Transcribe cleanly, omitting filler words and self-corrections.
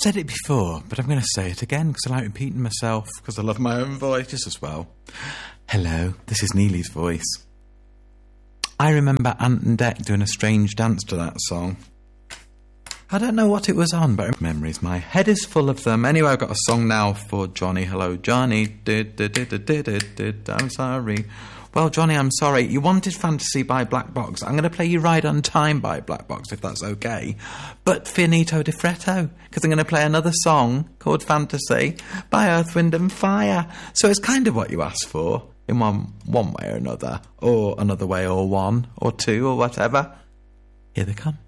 said it before, but I'm going to say it again because I like repeating myself because I love my own voice just as well. Hello, this is Neely's voice. I remember Ant and Dec doing a strange dance to that song. I don't know what it was on, but memories. My head is full of them. Anyway, I've got a song now for Johnny. Hello, Johnny. I'm sorry. Well, Johnny, I'm sorry. You wanted Fantasy by Black Box. I'm going to play you Ride on Time by Black Box, if that's okay. But finito di fretto, because I'm going to play another song called Fantasy by Earth, Wind and Fire. So it's kind of what you asked for, in one way or another, or another way, or one, or two, or whatever. Here they come.